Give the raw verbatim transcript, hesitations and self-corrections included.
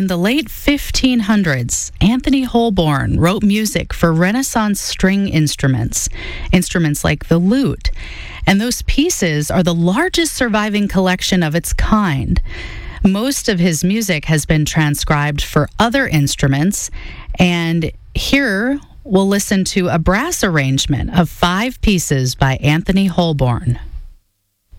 the late fifteen hundreds, Anthony Holborn wrote music for Renaissance string instruments, instruments like the lute. And those pieces are the largest surviving collection of its kind. Most of his music has been transcribed for other instruments, and here we'll listen to a brass arrangement of five pieces by Anthony Holborn.